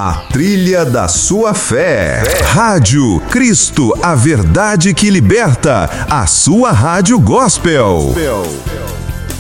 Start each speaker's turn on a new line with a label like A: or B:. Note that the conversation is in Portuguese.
A: A trilha da sua fé. Rádio Cristo, a verdade que liberta. A sua rádio gospel.